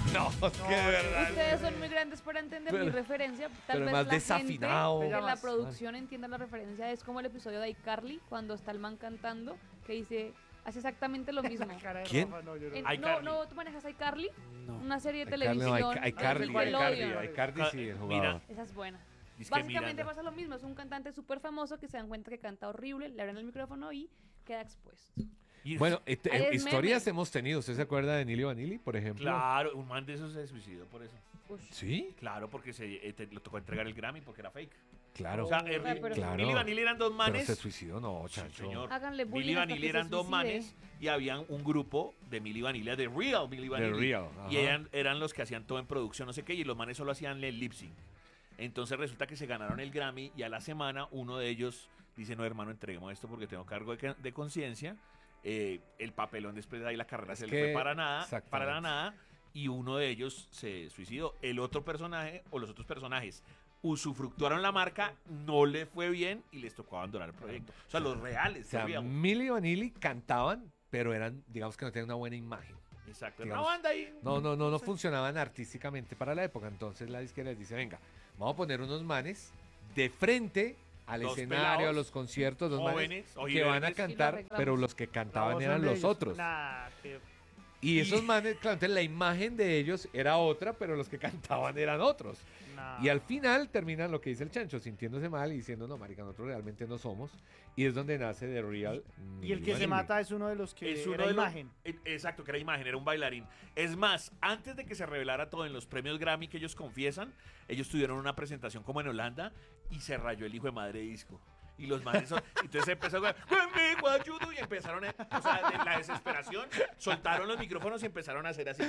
No, es que de verdad. Ustedes son muy grandes para entender mi referencia. Tal pero vez más la desafinado. gente de la Más. producción entienda la referencia. Es como el episodio de iCarly, cuando está el man cantando, que dice, hace exactamente lo mismo. Cara de ¿Quién? Rafa, no, yo no. No, no, ¿tú manejas iCarly? No. Una serie de iCarly, televisión. iCarly, Nickelodeon. iCarly sí, el Mira, jugador. Esa es buena. Dice que Básicamente Miranda. pasa lo mismo. Es un cantante súper famoso que se dan cuenta que canta horrible, le abren el micrófono y queda expuesto. Y- Bueno, Ahí es historias meme. hemos tenido. ¿Usted se acuerda de Nili Vanilli, por ejemplo? Claro, un man de esos se suicidó por eso. Ush. ¿Sí? Claro, porque le tocó entregar el Grammy porque era fake. Claro. O sea, pero- Claro. Milli Vanilli eran dos Pero manes. se suicidó, no, Sí, chacho. señor. Háganle bullying Milli hasta Vanilli que se eran dos suicide. manes y habían un grupo de Milli Vanilli, de Real Milli Vanilli. Real, ajá. Y eran los que hacían todo en producción, no sé qué, y los manes solo hacían el lip sync. Entonces resulta que se ganaron el Grammy y a la semana uno de ellos dice, no hermano, entreguemos esto porque tengo cargo de conciencia. El papelón después de ahí la carrera Es se le que- fue para nada, exactamente. para la nada, y uno de ellos se suicidó. El otro personaje o los otros personajes usufructuaron la marca, no le fue bien y les tocó abandonar el proyecto. O sea, los reales. O sea, sabíamos. Milli Vanilli cantaban, pero eran, digamos que no tenían una buena imagen. Exacto. digamos, Una banda ahí. No funcionaban artísticamente para la época. Entonces la disquera les dice, venga, vamos a poner unos manes de frente al Dos escenario, pelados, a los conciertos, dos jóvenes, manes que van a ojiverdes. Y lo cantar, arreglamos. pero los que La cantaban voz eran de los ellos. otros. Nah, que- Y esos manes, claro, entonces la imagen de ellos era otra, pero los que cantaban eran otros. nah. Y al final terminan lo que dice el chancho, sintiéndose mal y diciendo, no, marica, nosotros realmente no somos. Y es donde nace The Real. Y el que se mata es uno de los que Es uno era de los- imagen. Exacto, que era imagen, era un bailarín. Es más, antes de que se revelara todo en los premios Grammy que ellos confiesan, ellos tuvieron una presentación como en Holanda y se rayó el hijo de madre disco. Y los manes entonces empezó a y empezaron o sea, de la desesperación, soltaron los micrófonos y empezaron a hacer así.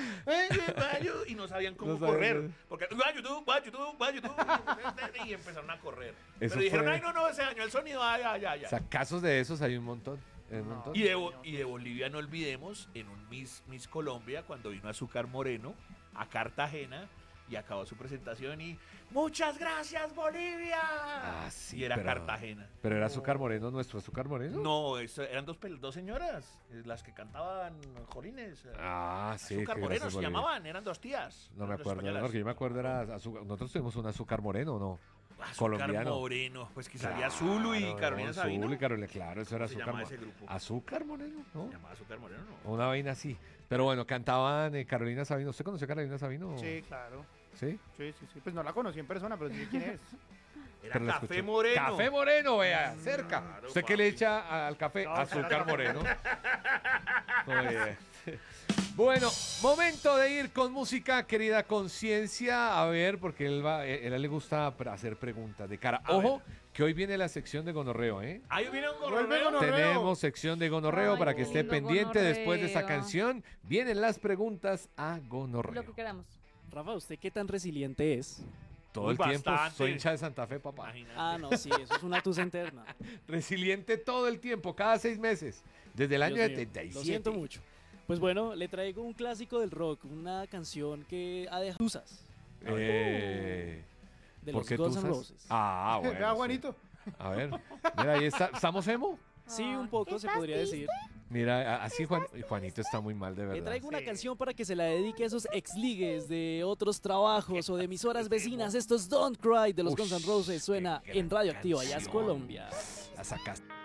Y no sabían cómo No sabían. correr. Porque y empezaron a correr. Eso Pero dijeron, fue- ay, no, se dañó el sonido, ya. O sea, casos de esos hay un montón. Un No. montón. Y de Bolivia no olvidemos, en un Miss Colombia, cuando vino Azúcar Moreno a Cartagena y acabó su presentación y ¡muchas gracias, Bolivia! Ah, sí, y era pero- Cartagena. Pero era Azúcar Moreno, nuestro Azúcar Moreno. No, eran dos señoras, las que cantaban Jolines. Ah, sí. Azúcar qué Moreno gracias, se Bolivia. llamaban, eran dos tías. No me eran dos acuerdo, españolas. porque yo me acuerdo era azúcar. Nosotros tuvimos un Azúcar Moreno, ¿o no? Azúcar colombiano. Moreno, pues que salía Zulu y Carolina Sabino. Zulu y Carolina, claro, eso era ¿Cómo se Azúcar llamaba Moreno. ese grupo? Azúcar Moreno, ¿no? Se llamaba Azúcar Moreno, ¿no? Una vaina así. Pero bueno, cantaban Carolina Sabino. ¿Usted conoció a Carolina Sabino? Sí, claro. ¿Sí? Sí. Pues no la conocí en persona, pero sí sé quién es. Era Pero la Café escuché. Moreno. Café Moreno, vea, cerca. Claro, ¿Usted qué le papi. echa al café? No, Azúcar Moreno. Muy bien. Bueno, momento de ir con música, querida conciencia. A ver, porque él le gusta hacer preguntas de cara. A Ojo, que hoy viene la sección de gonorreo, ¿eh? Ahí viene un Vuelve gonorreo. gonorreo. Tenemos sección de gonorreo Ay, para que qué esté lindo, pendiente después de esta gonorreo. canción. Vienen las preguntas a gonorreo. Lo que queramos. Rafa, ¿usted qué tan resiliente es? Todo Uy, el tiempo bastante. soy hincha de Santa Fe, papá. Imagínate. Ah, no, sí, eso es una tusa interna. Resiliente todo el tiempo, cada 6 meses. Desde el año Dios mío, 77. Lo siento mucho. Pues bueno, le traigo un clásico del rock, una canción que ha dejado tusas Eh, de ¿Por los qué Guns N' tusas? Roses. Ah, bueno. Vea, sí. Juanito. A ver, mira, ahí está. ¿Estamos emo? Sí, un poco se podría decir. Mira, así Juanito está muy mal, de Le verdad. traigo una Sí. canción para que se la dedique a esos ex-ligues de otros trabajos o de emisoras vecinas. Estos Don't Cry de los Ush, Guns N' Roses suena qué gran en Radioactiva Jazz canción. Colombia. La sacaste.